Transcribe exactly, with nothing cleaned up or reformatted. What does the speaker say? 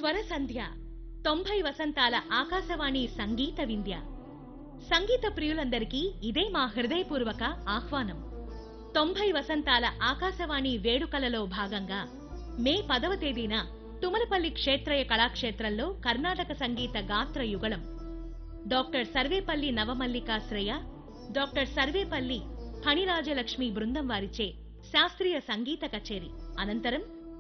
స్వర సంధ్య తొంభై వసంతాల ఆకాశవాణి సంగీత వింధ్య. సంగీత ప్రియులందరికీ ఇదే మా హృదయపూర్వక ఆహ్వానం. తొంభై వసంతాల ఆకాశవాణి వేడుకలలో భాగంగా మే పదవ తేదీన తుమలపల్లి క్షేత్రయ కళాక్షేత్రంలో కర్ణాటక సంగీత గాత్ర యుగళం డాక్టర్ సర్వేపల్లి నవమల్లికాశ్రయ, డాక్టర్ సర్వేపల్లి ఫణిరాజలక్ష్మి బృందం వారిచే శాస్త్రీయ సంగీత కచేరి. అనంతరం